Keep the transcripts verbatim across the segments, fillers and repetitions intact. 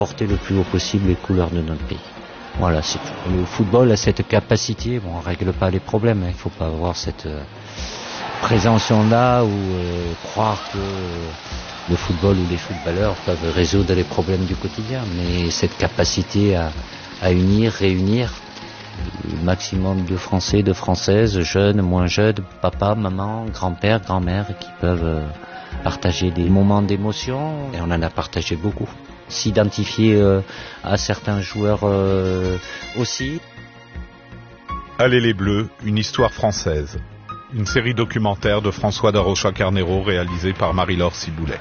porter le plus haut possible les couleurs de notre pays. Voilà, c'est tout. Le football a cette capacité, bon, on ne règle pas les problèmes, hein, il ne faut pas avoir cette euh, présomption-là ou euh, croire que euh, le football ou les footballeurs peuvent résoudre les problèmes du quotidien, mais cette capacité à, à unir, réunir le maximum de Français, de Françaises, jeunes, moins jeunes, papa, maman, grand-père, grand-mère, qui peuvent euh, partager des moments d'émotion, et on en a partagé beaucoup. S'identifier euh, à certains joueurs euh, aussi. Allez les Bleus, une histoire française. Une série documentaire de François Darocha Carnero réalisée par Marie-Laure Ciboulet.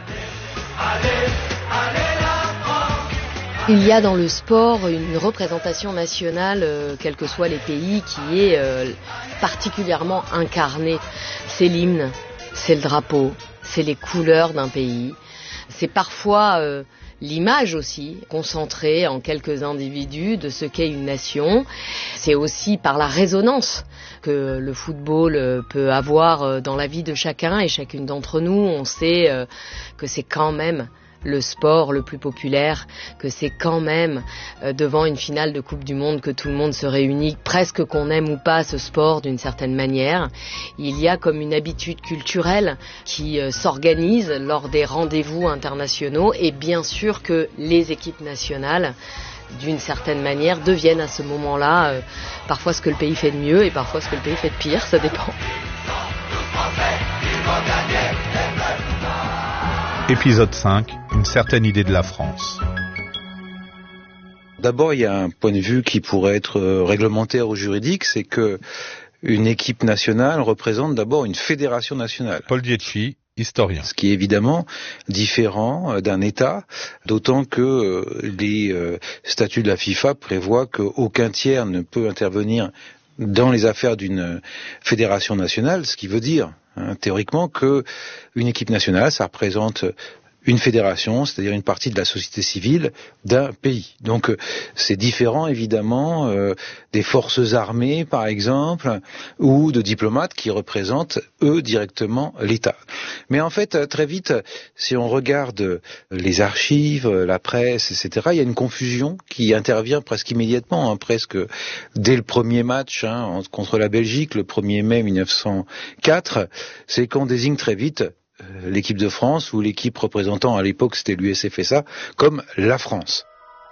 Il y a dans le sport une représentation nationale, euh, quels que soient les pays, qui est euh, particulièrement incarnée. C'est l'hymne, c'est le drapeau, c'est les couleurs d'un pays. C'est parfois euh, l'image aussi, concentrée en quelques individus de ce qu'est une nation. C'est aussi par la résonance que le football peut avoir dans la vie de chacun et chacune d'entre nous. On sait euh, que c'est quand même le sport le plus populaire, que c'est quand même euh, devant une finale de Coupe du Monde que tout le monde se réunit, presque qu'on aime ou pas ce sport d'une certaine manière. Il y a comme une habitude culturelle qui euh, s'organise lors des rendez-vous internationaux, et bien sûr que les équipes nationales, d'une certaine manière, deviennent à ce moment-là euh, parfois ce que le pays fait de mieux et parfois ce que le pays fait de pire, ça dépend. Épisode cinq, une certaine idée de la France. D'abord, il y a un point de vue qui pourrait être réglementaire ou juridique, c'est que une équipe nationale représente d'abord une fédération nationale. Paul Dietschi, historien. Ce qui est évidemment différent d'un État, d'autant que les statuts de la FIFA prévoient qu'aucun tiers ne peut intervenir dans les affaires d'une fédération nationale, ce qui veut dire Hein, théoriquement que une équipe nationale, ça représente une fédération, c'est-à-dire une partie de la société civile d'un pays. Donc c'est différent évidemment euh, des forces armées par exemple, ou de diplomates qui représentent eux directement l'État. Mais en fait très vite, si on regarde les archives, la presse, et cetera, il y a une confusion qui intervient presque immédiatement, hein, presque dès le premier match hein, contre la Belgique, le premier mai mille neuf cent quatre, c'est qu'on désigne très vite l'équipe de France, ou l'équipe représentant, à l'époque c'était l'U S F S A, comme la France.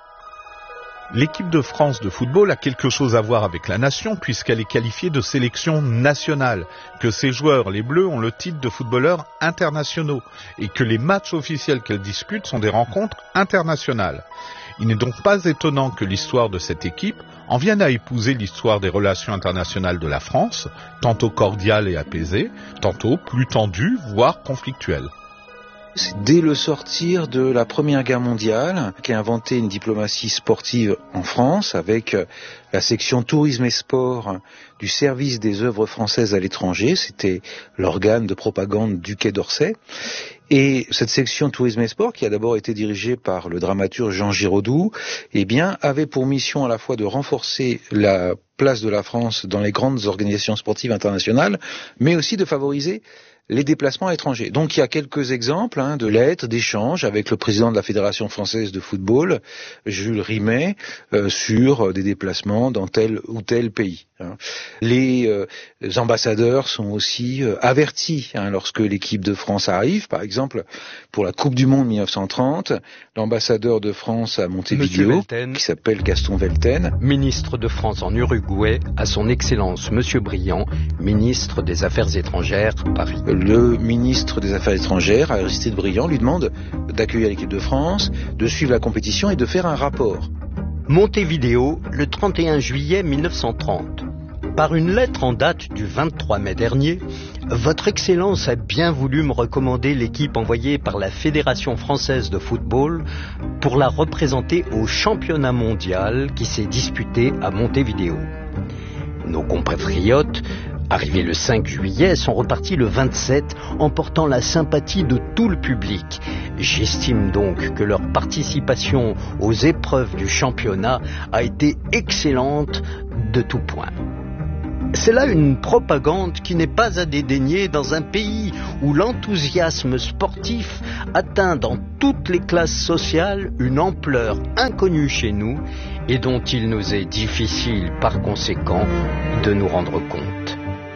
L'équipe de France de football a quelque chose à voir avec la nation puisqu'elle est qualifiée de sélection nationale, que ses joueurs, les Bleus, ont le titre de footballeurs internationaux et que les matchs officiels qu'elle dispute sont des rencontres internationales. Il n'est donc pas étonnant que l'histoire de cette équipe en vienne à épouser l'histoire des relations internationales de la France, tantôt cordiale et apaisée, tantôt plus tendue, voire conflictuelle. C'est dès le sortir de la Première Guerre mondiale qu'a inventé une diplomatie sportive en France avec la section tourisme et sport du service des œuvres françaises à l'étranger. C'était l'organe de propagande du Quai d'Orsay. Et cette section tourisme et sport, qui a d'abord été dirigée par le dramaturge Jean Giraudoux, eh bien, avait pour mission à la fois de renforcer la place de la France dans les grandes organisations sportives internationales, mais aussi de favoriser les déplacements à l'étranger. Donc il y a quelques exemples hein, de lettres, d'échanges avec le président de la Fédération française de football, Jules Rimet, euh, sur des déplacements dans tel ou tel pays. Hein. Les, euh, les ambassadeurs sont aussi euh, avertis hein, lorsque l'équipe de France arrive. Par exemple, pour la Coupe du Monde mille neuf cent trente, l'ambassadeur de France à Montevideo, qui s'appelle Gaston Velten, ministre de France en Uruguay, à son Excellence Monsieur Briand, ministre des Affaires étrangères, Paris. Le ministre des Affaires étrangères, Aristide Briand, lui demande d'accueillir l'équipe de France, de suivre la compétition et de faire un rapport. Montevideo, le trente et un juillet mille neuf cent trente. Par une lettre en date du vingt-trois mai dernier, Votre Excellence a bien voulu me recommander l'équipe envoyée par la Fédération française de football pour la représenter au championnat mondial qui s'est disputé à Montevideo. Nos compatriotes, arrivés le cinq juillet, sont repartis le vingt-sept, emportant la sympathie de tout le public. J'estime donc que leur participation aux épreuves du championnat a été excellente de tout point. C'est là une propagande qui n'est pas à dédaigner dans un pays où l'enthousiasme sportif atteint dans toutes les classes sociales une ampleur inconnue chez nous et dont il nous est difficile par conséquent de nous rendre compte.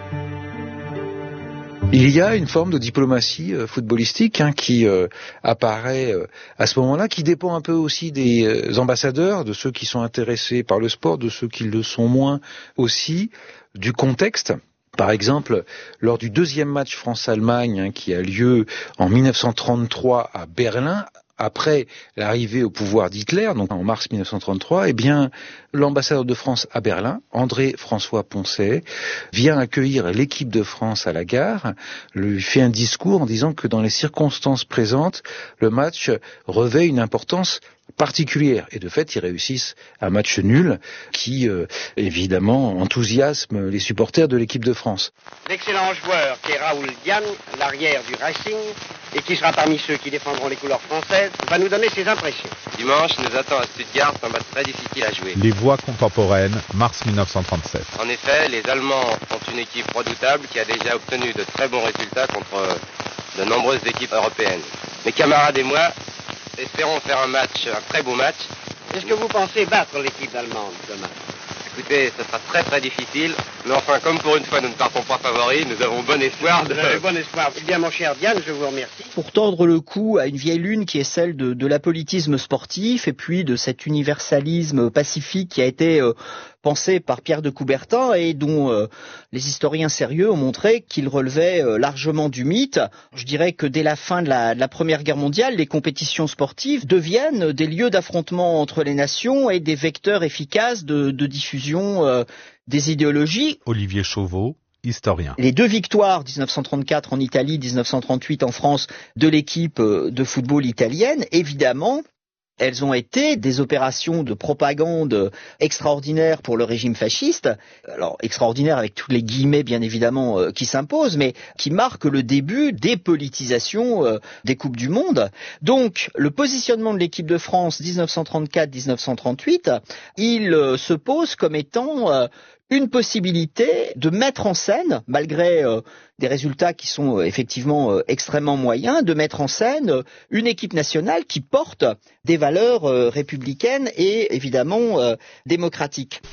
Il y a une forme de diplomatie euh, footballistique hein, qui euh, apparaît euh, à ce moment-là, qui dépend un peu aussi des euh, ambassadeurs, de ceux qui sont intéressés par le sport, de ceux qui le sont moins aussi, du contexte. Par exemple, lors du deuxième match France-Allemagne hein, qui a lieu en mille neuf cent trente-trois à Berlin, après l'arrivée au pouvoir d'Hitler, donc en mars mille neuf cent trente-trois, eh bien, l'ambassadeur de France à Berlin, André-François Poncet, vient accueillir l'équipe de France à la gare, lui fait un discours en disant que dans les circonstances présentes, le match revêt une importance particulière. Et de fait, ils réussissent un match nul qui, euh, évidemment, enthousiasme les supporters de l'équipe de France. L'excellent joueur qui est Raoul Diane, l'arrière du Racing, et qui sera parmi ceux qui défendront les couleurs françaises, va nous donner ses impressions. Dimanche nous attend à Stuttgart un match très difficile à jouer. Les voix contemporaines, mars mille neuf cent trente-sept. En effet, les Allemands ont une équipe redoutable qui a déjà obtenu de très bons résultats contre de nombreuses équipes européennes. Mes camarades et moi espérons faire un match, un très beau match. Est-ce que vous pensez battre l'équipe allemande demain ? Écoutez, ce sera très très difficile, mais enfin, comme pour une fois nous ne partons pas favoris, nous avons bon espoir de... Euh, bon espoir. Eh bien, mon cher Diane, je vous remercie. Pour tordre le cou à une vieille lune qui est celle de, de l'apolitisme sportif et puis de cet universalisme pacifique qui a été euh, pensé par Pierre de Coubertin et dont euh, les historiens sérieux ont montré qu'il relevait euh, largement du mythe. Je dirais que dès la fin de la, de la Première Guerre mondiale, les compétitions sportives deviennent des lieux d'affrontement entre les nations et des vecteurs efficaces de, de diffusion euh, des idéologies. Olivier Chauveau, historien. Les deux victoires, dix-neuf cent trente-quatre en Italie, dix-neuf cent trente-huit en France, de l'équipe de football italienne, évidemment, elles ont été des opérations de propagande extraordinaires pour le régime fasciste. Alors, extraordinaire avec tous les guillemets, bien évidemment, euh, qui s'imposent, mais qui marquent le début des politisations euh, des Coupes du Monde. Donc, le positionnement de l'équipe de France dix-neuf cent trente-quatre dix-neuf cent trente-huit, il euh, se pose comme étant euh, une possibilité de mettre en scène, malgré euh, des résultats qui sont euh, effectivement euh, extrêmement moyens, de mettre en scène euh, une équipe nationale qui porte des valeurs euh, républicaines et évidemment euh, démocratiques.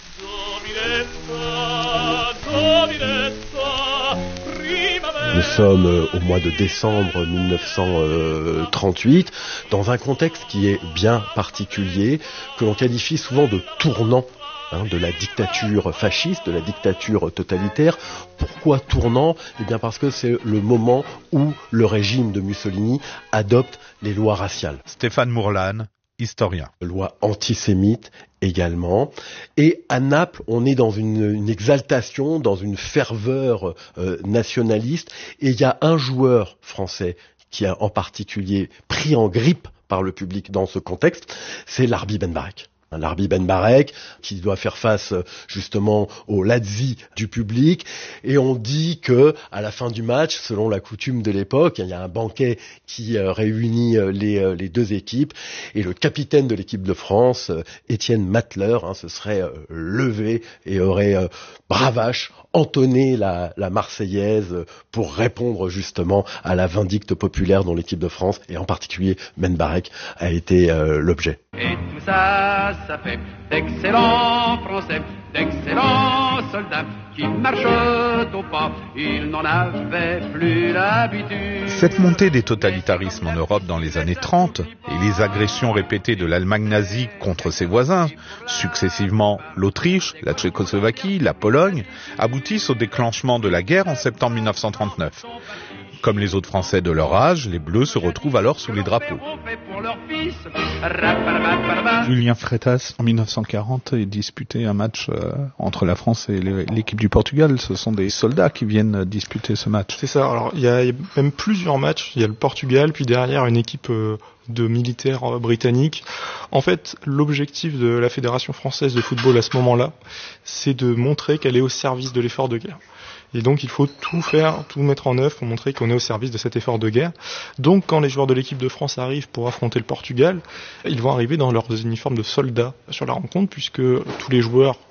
Nous sommes au mois de décembre mille neuf cent trente-huit, dans un contexte qui est bien particulier, que l'on qualifie souvent de tournant. Hein, de la dictature fasciste, de la dictature totalitaire. Pourquoi tournant ? Eh bien parce que c'est le moment où le régime de Mussolini adopte les lois raciales. Stéphane Mourlane, historien. Loi antisémite également. Et à Naples, on est dans une, une exaltation, dans une ferveur euh, nationaliste. Et il y a un joueur français qui a en particulier pris en grippe par le public dans ce contexte, c'est Larbi Ben Barek. Larbi Ben Barek, qui doit faire face justement au Lazzi du public, et on dit que à la fin du match, selon la coutume de l'époque, il y a un banquet qui euh, réunit euh, les, euh, les deux équipes, et le capitaine de l'équipe de France, euh, Étienne Matler, hein, se serait euh, levé et aurait euh, bravache entonné la, la Marseillaise pour répondre justement à la vindicte populaire dont l'équipe de France, et en particulier Ben Barek, a été euh, l'objet. Et tout ça, ça fait d'excellents Français, d'excellents soldats qui marchent au pas, ils n'en avaient plus l'habitude. Cette montée des totalitarismes en Europe dans les années trente et les agressions répétées de l'Allemagne nazie contre ses voisins, successivement l'Autriche, la Tchécoslovaquie, la Pologne, aboutissent au déclenchement de la guerre en septembre mille neuf cent trente-neuf. Comme les autres Français de leur âge, les Bleus se retrouvent alors sous les drapeaux. Julien Freitas, en mille neuf cent quarante, est disputé un match euh, entre la France et l'équipe du Portugal. Ce sont des soldats qui viennent disputer ce match. C'est ça. Alors il y a, il y a même plusieurs matchs. Il y a le Portugal, puis derrière une équipe euh, de militaires euh, britanniques. En fait, l'objectif de la Fédération française de football à ce moment-là, c'est de montrer qu'elle est au service de l'effort de guerre. Et donc il faut tout faire, tout mettre en œuvre pour montrer qu'on est au service de cet effort de guerre. Donc quand les joueurs de l'équipe de France arrivent pour affronter le Portugal, ils vont arriver dans leurs uniformes de soldats sur la rencontre, puisque tous les joueurs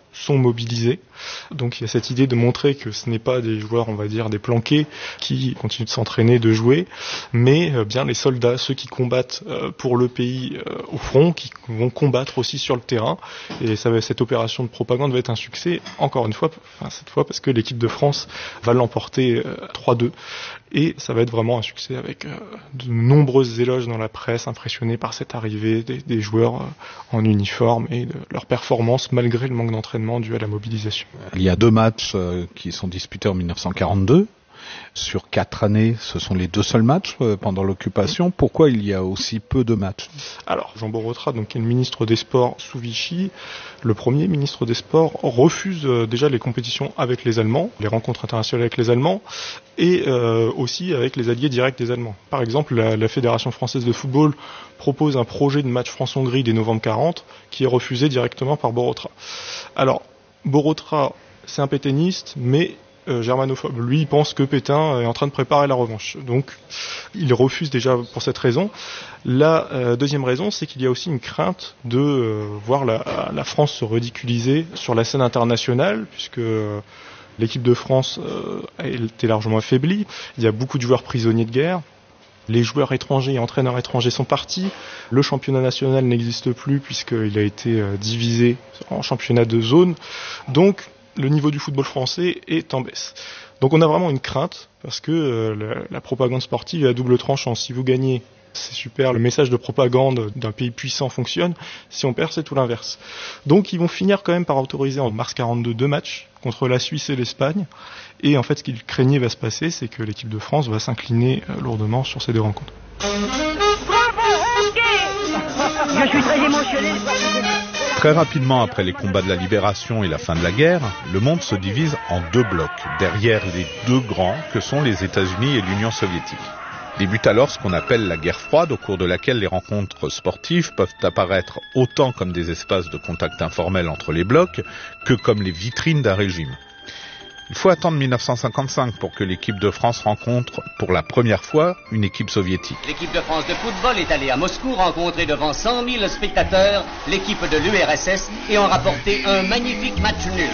sont mobilisés. Donc il y a cette idée de montrer que ce n'est pas des joueurs, on va dire, des planqués qui continuent de s'entraîner, de jouer, mais euh, bien les soldats, ceux qui combattent euh, pour le pays euh, au front, qui vont combattre aussi sur le terrain. Et ça va, cette opération de propagande va être un succès, encore une fois, enfin cette fois parce que l'équipe de France va l'emporter euh, trois deux. Et ça va être vraiment un succès avec euh, de nombreuses éloges dans la presse, impressionnés par cette arrivée des, des joueurs euh, en uniforme et de leur performance malgré le manque d'entraînement dû à la mobilisation. Il y a deux matchs euh, qui sont disputés en mille neuf cent quarante-deux. Sur quatre années, ce sont les deux seuls matchs euh, pendant l'occupation. Pourquoi il y a aussi peu de matchs? Alors, Jean Borotra, donc, qui est le ministre des Sports sous Vichy, le premier ministre des Sports, refuse euh, déjà les compétitions avec les Allemands, les rencontres internationales avec les Allemands, et euh, aussi avec les alliés directs des Allemands. Par exemple, la, la Fédération française de football propose un projet de match France-Hongrie dès novembre quarante, qui est refusé directement par Borotra. Alors, Borotra, c'est un pétainiste, mais Euh, germanophobe. Lui, il pense que Pétain est en train de préparer la revanche. Donc, il refuse déjà pour cette raison. La euh, deuxième raison, c'est qu'il y a aussi une crainte de euh, voir la, la France se ridiculiser sur la scène internationale, puisque euh, l'équipe de France euh, a été largement affaiblie. Il y a beaucoup de joueurs prisonniers de guerre. Les joueurs étrangers et entraîneurs étrangers sont partis. Le championnat national n'existe plus puisqu'il a été euh, divisé en championnat de zone. Donc, le niveau du football français est en baisse. Donc on a vraiment une crainte, parce que euh, la, la propagande sportive est à double tranchant. Si vous gagnez, c'est super, le message de propagande d'un pays puissant fonctionne. Si on perd, c'est tout l'inverse. Donc ils vont finir quand même par autoriser en mars quarante-deux deux matchs contre la Suisse et l'Espagne. Et en fait, ce qu'ils craignaient va se passer, c'est que l'équipe de France va s'incliner euh, lourdement sur ces deux rencontres. Je suis très émotionné. Très rapidement après les combats de la libération et la fin de la guerre, le monde se divise en deux blocs, derrière les deux grands que sont les États-Unis et l'Union soviétique. Débute alors ce qu'on appelle la guerre froide, au cours de laquelle les rencontres sportives peuvent apparaître autant comme des espaces de contact informel entre les blocs que comme les vitrines d'un régime. Il faut attendre mille neuf cent cinquante-cinq pour que l'équipe de France rencontre pour la première fois une équipe soviétique. L'équipe de France de football est allée à Moscou rencontrer devant cent mille spectateurs l'équipe de l'U R S S et ont rapporté un magnifique match nul.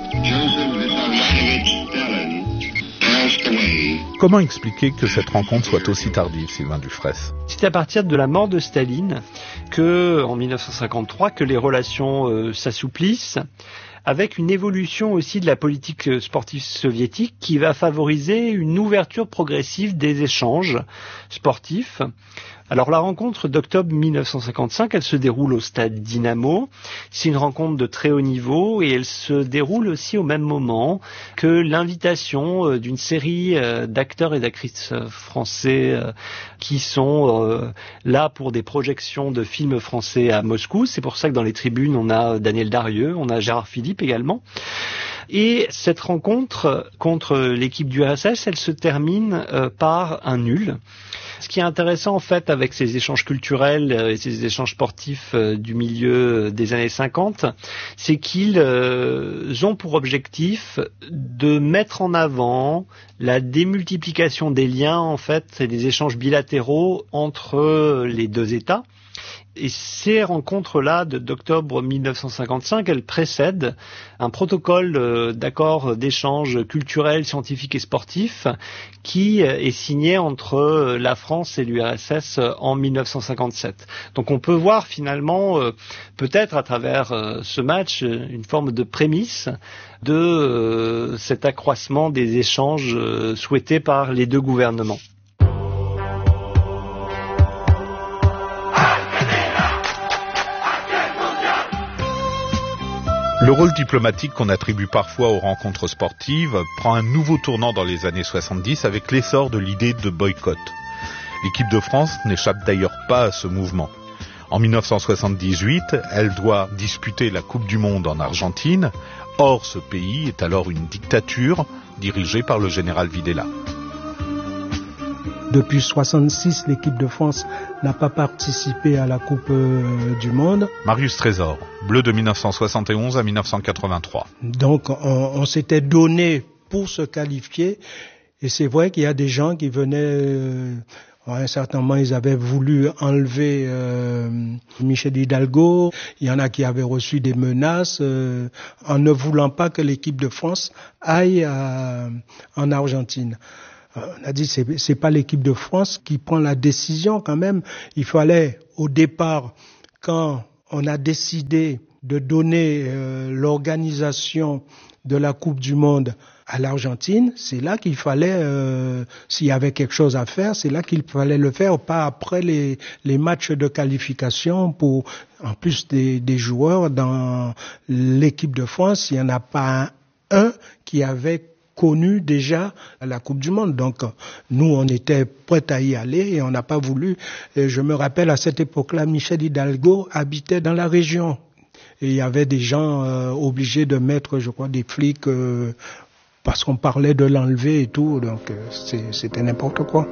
Comment expliquer que cette rencontre soit aussi tardive, Sylvain Dufraisse? C'est à partir de la mort de Staline que, en mille neuf cent cinquante-trois, que les relations euh, s'assouplissent, avec une évolution aussi de la politique sportive soviétique qui va favoriser une ouverture progressive des échanges sportifs. Alors la rencontre d'octobre mille neuf cent cinquante-cinq, elle se déroule au stade Dynamo. C'est une rencontre de très haut niveau et elle se déroule aussi au même moment que l'invitation d'une série d'acteurs et d'actrices français qui sont là pour des projections de films français à Moscou. C'est pour ça que dans les tribunes, on a Daniel Darieux, on a Gérard Philippe également. Et cette rencontre contre l'équipe du U R S S, elle se termine euh, par un nul. Ce qui est intéressant en fait avec ces échanges culturels et ces échanges sportifs euh, du milieu des années cinquante, c'est qu'ils euh, ont pour objectif de mettre en avant la démultiplication des liens en fait et des échanges bilatéraux entre les deux États. Et ces rencontres-là de, d'octobre mille neuf cent cinquante-cinq, elles précèdent un protocole euh, d'accord d'échange culturel, scientifique et sportif qui euh, est signé entre euh, la France et l'U R S S euh, en mille neuf cent cinquante-sept. Donc on peut voir finalement, euh, peut-être à travers euh, ce match, une forme de prémisse de euh, cet accroissement des échanges euh, souhaités par les deux gouvernements. Le rôle diplomatique qu'on attribue parfois aux rencontres sportives prend un nouveau tournant dans les années soixante-dix avec l'essor de l'idée de boycott. L'équipe de France n'échappe d'ailleurs pas à ce mouvement. En mille neuf cent soixante-dix-huit, elle doit disputer la Coupe du Monde en Argentine. Or, ce pays est alors une dictature dirigée par le général Videla. Depuis soixante-six, l'équipe de France n'a pas participé à la Coupe euh, du Monde. Marius Trésor, bleu de mille neuf cent soixante et onze à mille neuf cent quatre-vingt-trois. Donc on, on s'était donné pour se qualifier. Et c'est vrai qu'il y a des gens qui venaient, euh, À un certain moment, ils avaient voulu enlever euh, Michel Hidalgo. Il y en a qui avaient reçu des menaces euh, en ne voulant pas que l'équipe de France aille à, en Argentine. Euh, on a dit c'est c'est pas l'équipe de France qui prend la décision quand même. Il fallait au départ, quand on a décidé de donner euh, l'organisation de la Coupe du Monde à l'Argentine, c'est là qu'il fallait, euh, s'il y avait quelque chose à faire, c'est là qu'il fallait le faire, pas après les, les matchs de qualification pour, en plus des, des joueurs dans l'équipe de France, il n'y en a pas un, un qui avait connu déjà la Coupe du Monde. Donc, nous, on était prêts à y aller et on n'a pas voulu. Et je me rappelle, à cette époque-là, Michel Hidalgo habitait dans la région. Et il y avait des gens euh, obligés de mettre, je crois, des flics euh, parce qu'on parlait de l'enlever et tout. Donc, euh, c'est, c'était n'importe quoi.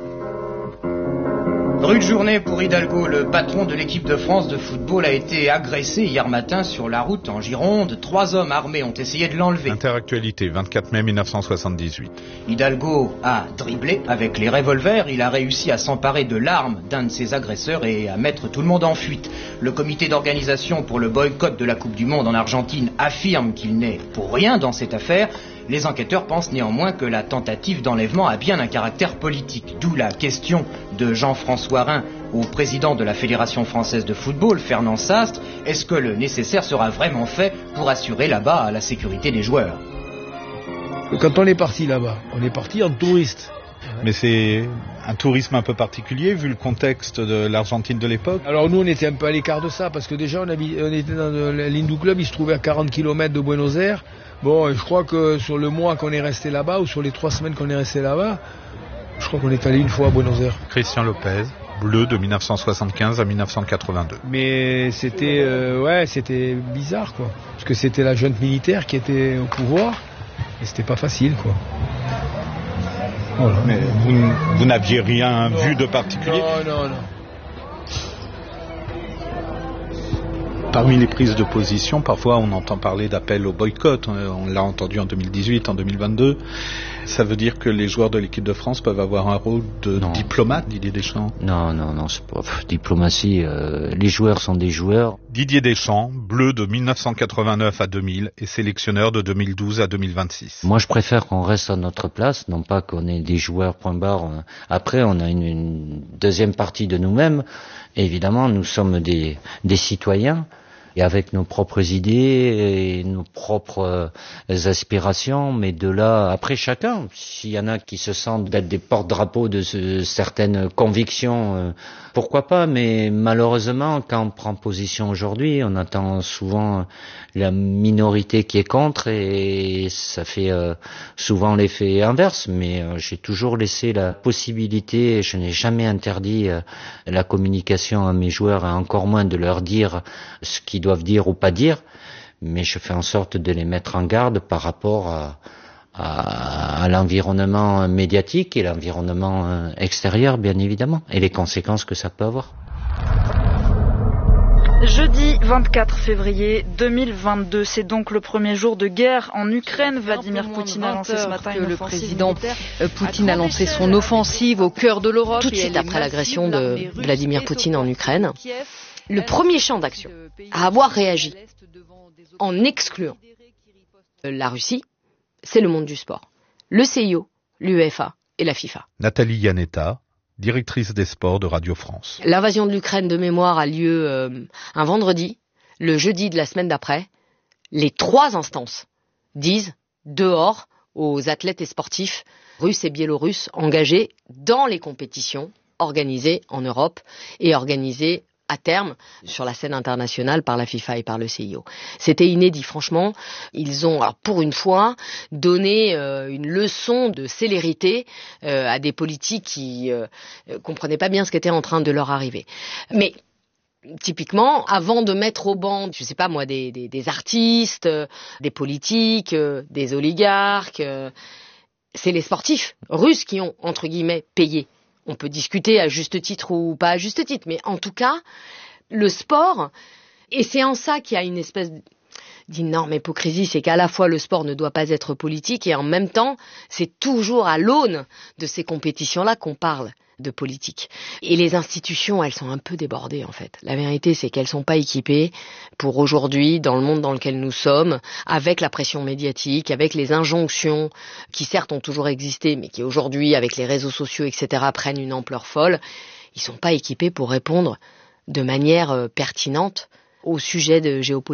Rude journée pour Hidalgo. Le patron de l'équipe de France de football a été agressé hier matin sur la route en Gironde. Trois hommes armés ont essayé de l'enlever. Interactualité, vingt-quatre mai mille neuf cent soixante-dix-huit. Hidalgo a dribblé avec les revolvers. Il a réussi à s'emparer de l'arme d'un de ses agresseurs et à mettre tout le monde en fuite. Le comité d'organisation pour le boycott de la Coupe du Monde en Argentine affirme qu'il n'est pour rien dans cette affaire. Les enquêteurs pensent néanmoins que la tentative d'enlèvement a bien un caractère politique. D'où la question de Jean-François Rhin au président de la Fédération française de football, Fernand Sastre. Est-ce que le nécessaire sera vraiment fait pour assurer là-bas la sécurité des joueurs? Quand on est parti là-bas, on est parti en touriste. Mais c'est un tourisme un peu particulier vu le contexte de l'Argentine de l'époque. Alors nous on était un peu à l'écart de ça parce que déjà on, habit, on était dans l'Hindu Club, il se trouvait à quarante kilomètres de Buenos Aires. Bon, je crois que sur le mois qu'on est resté là-bas ou sur les trois semaines qu'on est resté là-bas, je crois qu'on est allé une fois à Buenos Aires. Christian Lopez, bleu de mille neuf cent soixante-quinze à mille neuf cent quatre-vingt-deux. Mais c'était euh, ouais, c'était bizarre quoi, parce que c'était la junte militaire qui était au pouvoir et c'était pas facile quoi. Voilà. Mais vous, vous n'aviez rien non. vu de particulier? Non, non, non. Parmi les prises de position, parfois on entend parler d'appel au boycott. On l'a entendu en deux mille dix-huit, en deux mille vingt-deux. Ça veut dire que les joueurs de l'équipe de France peuvent avoir un rôle de non. diplomate, Didier Deschamps? Non, non, non, c'est pas diplomatie. Euh, les joueurs sont des joueurs. Didier Deschamps, bleu de mille neuf cent quatre-vingt-neuf à deux mille et sélectionneur de deux mille douze à deux mille vingt-six. Moi, je préfère qu'on reste à notre place, non pas qu'on ait des joueurs point barre. Après, on a une, une deuxième partie de nous-mêmes. Évidemment, nous sommes des, des citoyens. Et avec nos propres idées et nos propres aspirations, mais de là, après chacun, s'il y en a qui se sentent d'être des porte-drapeaux de ce, certaines convictions, euh, pourquoi pas, mais malheureusement, quand on prend position aujourd'hui, on attend souvent la minorité qui est contre et ça fait euh, souvent l'effet inverse, mais euh, j'ai toujours laissé la possibilité, je n'ai jamais interdit euh, la communication à mes joueurs et encore moins de leur dire ce qu'ils doivent dire ou pas dire, mais je fais en sorte de les mettre en garde par rapport à, à, à l'environnement médiatique et l'environnement extérieur, bien évidemment, et les conséquences que ça peut avoir. Jeudi vingt-quatre février deux mille vingt-deux, c'est donc le premier jour de guerre en Ukraine. Vladimir Poutine a lancé ce matin une le président Poutine a lancé son offensive au cœur de l'Europe tout de suite après l'agression de Vladimir Poutine en Ukraine. Le premier champ d'action à avoir réagi en excluant la Russie, c'est le monde du sport. Le C I O, l'UEFA et la FIFA. Nathalie Yanetta, directrice des sports de Radio France. L'invasion de l'Ukraine de mémoire a lieu euh, un vendredi, le jeudi de la semaine d'après. Les trois instances disent dehors aux athlètes et sportifs russes et biélorusses engagés dans les compétitions organisées en Europe et organisées à terme sur la scène internationale par la FIFA et par le C I O. C'était inédit, franchement. Ils ont, alors pour une fois, donné euh, une leçon de célérité euh, à des politiques qui euh, comprenaient pas bien ce qui était en train de leur arriver. Mais typiquement, avant de mettre au banc, je sais pas moi, des, des, des artistes, euh, des politiques, euh, des oligarques, euh, c'est les sportifs russes qui ont, entre guillemets, payé. On peut discuter à juste titre ou pas à juste titre, mais en tout cas, le sport, et c'est en ça qu'il y a une espèce d'énorme hypocrisie, c'est qu'à la fois le sport ne doit pas être politique et en même temps, c'est toujours à l'aune de ces compétitions-là qu'on parle de politique. Et les institutions, elles sont un peu débordées en fait. La vérité, c'est qu'elles sont pas équipées pour aujourd'hui, dans le monde dans lequel nous sommes, avec la pression médiatique, avec les injonctions qui certes ont toujours existé, mais qui aujourd'hui, avec les réseaux sociaux, et cetera, prennent une ampleur folle. Ils sont pas équipés pour répondre de manière pertinente au sujet de géopolitique.